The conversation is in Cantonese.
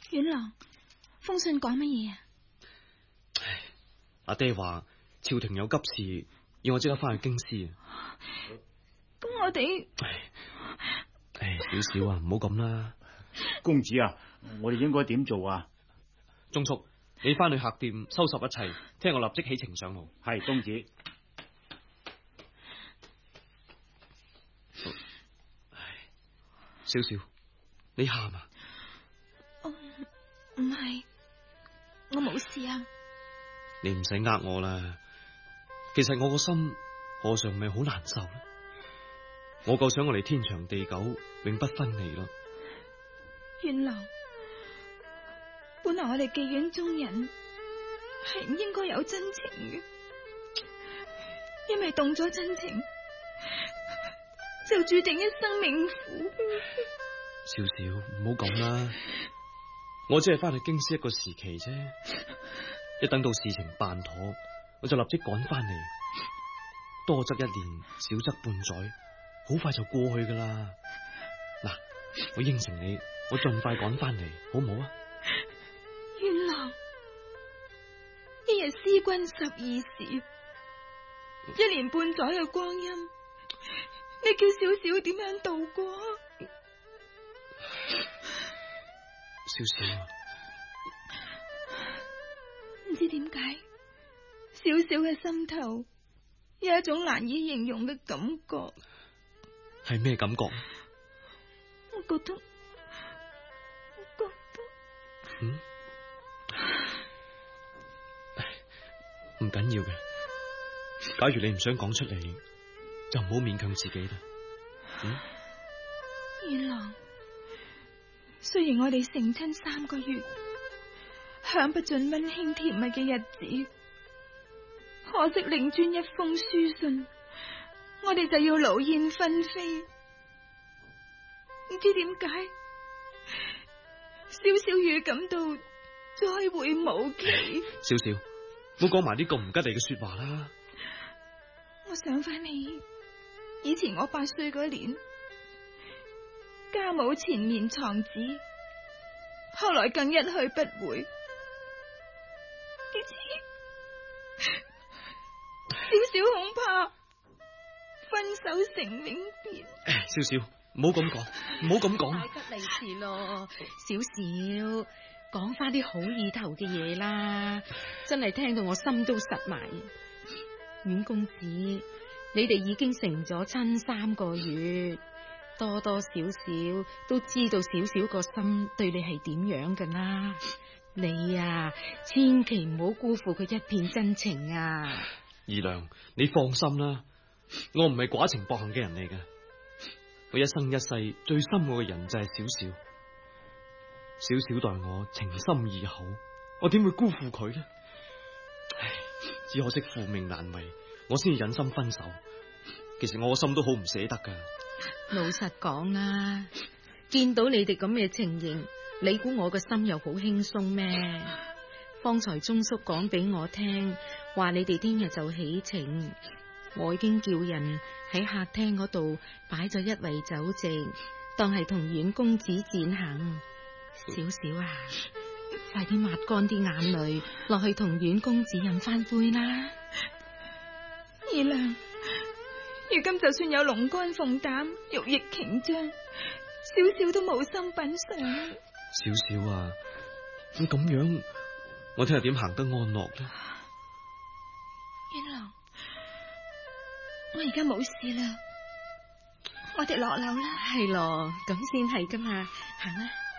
遠郎，封信講乜嘢啊？ 阿爹話朝廷有急事，要我即刻翻去京師啊。 咁我哋小小啊，唔好咁啦。 公子啊，我哋應該點做啊？ 鐘叔，你翻去客店收拾一切，聽我立即起程上路。 係公子。 小小，你喊啊？ 唔係，我冇事啊。 你唔使呃我啦。其實我個心何嘗唔係好難受咧？我夠想我哋天長地久，永不分離咯。 遠郎，本來我哋妓院中人係唔應該有真情嘅，因為動咗真情就注定一生命苦。 小小，唔好咁啦。我只係翻去京師一個時期啫，一等到事情辦妥，我就立即趕翻嚟。多則一年，少則半載，好快就過去噶啦。嗱，我應承你，我盡快趕翻嚟，好唔好啊？ 遠郎，一日思君12時，1年半載嘅光陰，你叫小小點樣度過？ 小小啊， 唔知點解，小小嘅心頭有一種難以形容嘅感覺。 係咩感覺？ 我覺得， 唔緊要嘅。假如你唔想講出嚟，就唔好勉強自己啦。 遠郎，雖然我哋成親3個月，享不盡溫馨甜蜜嘅日子，可惜令尊一封書信，我哋就要勞燕分飛。唔知點解，小小預感到再會無期。 小小，唔好講埋啲咁唔吉利嘅說話啦。 我想翻起以前我8歲嗰年，家母纏綿藏子，後來更一去不回。呢次小小恐怕分手成永別。 小小，唔好咁講，唔好咁講。 太吉利是咯，小小講翻啲好意頭嘅嘢啦，真係聽到我心都實埋。阮公子，你哋已經成咗親3個月，多多少少都知道小小個心對你係點樣噶啦。你啊，千祈唔好辜負佢一片真情啊！ 二娘，你放心啦，我唔係寡情薄幸嘅人嚟嘅。我一生一世最深愛嘅人就係小小，小小待我情深意厚，我點會辜負佢呢？唉，只可惜父命難違，我先至忍心分手。其實我個心都好唔捨得噶。 老實講啦，見到你哋咁嘅情形，你估我個心又好輕鬆咩？方才鐘叔講俾我聽，話你哋聽日就起程，我已經叫人喺客廳嗰度擺咗一圍酒席，當係同阮公子餞行。小小啊，快啲抹乾啲眼淚，落去同阮公子飲翻杯啦。 二娘，如今就算有龍肝鳳膽、玉液瓊漿，小小都無心品嘗。 小小啊，咁樣，我聽日點行得安樂呢？ 遠郎，我而家冇事啦，我哋落樓啦。 係咯，咁先係噶嘛，行啦。